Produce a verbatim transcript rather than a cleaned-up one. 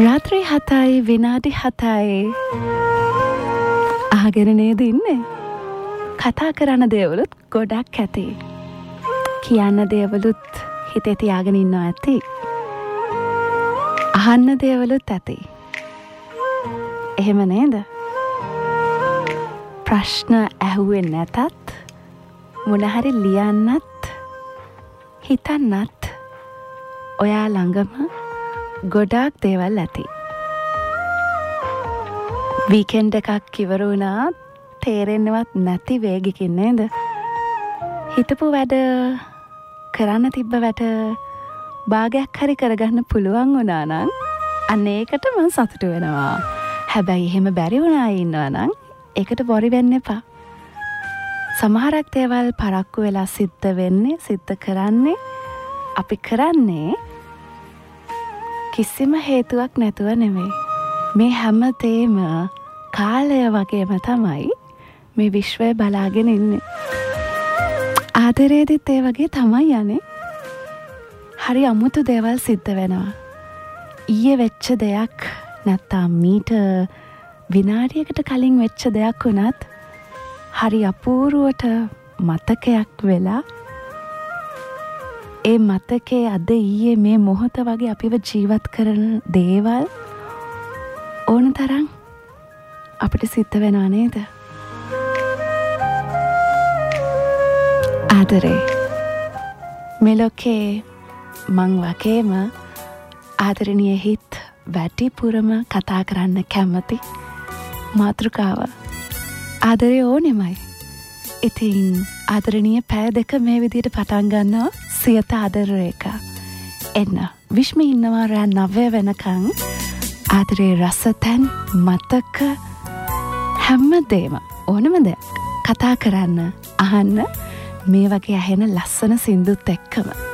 රාත්‍රී හතයි විනාඩි හතයි අහගෙන නේද ඉන්නේ? කතා කරන දේවලුත් ගොඩක් ඇති. කියන්න දේවලුත් හිතේ තියාගෙන ඉන්නවා ඇති. අහන්න දේවලුත් ඇති. එහෙම නේද? ප්‍රශ්න ඇහුවේ නැතත් මොන හරි ලියන්නත් හිතන්නත් ඔයා ළඟම ගොඩාක් දේවල් ඇති. වීකෙන්ඩ් එකක් ඉවර වුණා තේරෙන්නවත් නැති වේගකින් නේද? හිතපු වැඩ කරන්න තිබ්බ වැඩ භාගයක් හරි කරගන්න පුළුවන් වුණා නම් අන්න ඒකට මම සතුටු වෙනවා. හැබැයි එහෙම බැරි වුණා ඉන්නවා නම් ඒකට බොරි වෙන්න එපා. සමහරක් දේවල් පරක්කු වෙලා සිද්ධ වෙන්නේ සිද්ධ කරන්නේ අපි කරන්නේ කිසිම හේතුවක් නැතුව නෙමෙයි. මේ හැම තේම කාලය වගේම තමයි මේ විශ්වය බලාගෙන ඉන්නේ. ආදරේදිත් ඒ වගේ තමයි යන්නේ. හරි අමුතු දේවල් සිද්ධ වෙනවා. ඊයේ වෙච්ච දෙයක් නැත්තම් මීට විනාඩියකට කලින් වෙච්ච දෙයක් වුණත් හරි අපූරුවට මතකයක් වෙලා ඒ මතකේ අද ඊයේ මේ මොහොත වගේ අපිව ජීවත් කරන දේවල් ඕන තරම් අපිට සිද්ධ වෙනවා නේද? ආදරේ මෙලොකේ මං වගේම ආදරණීය හිත් වැඩිපුරම කතා කරන්න කැමති මාතෘකාව ආදරේ ඕනෙමයි. ඉතින් ආදරණීය පැය දෙක මේ විදිහට පටන් ගන්නවා සියත ආදර රේඛා. එන්න විශ්මි ඉන්නවා රෑ නවය වෙනකන් ආදරේ රසතැන් මතක හැමදේම ඕනම දෙයක් කතා කරන්න අහන්න මේ වගේ ඇහෙන ලස්සන සින්දුත් එක්කම.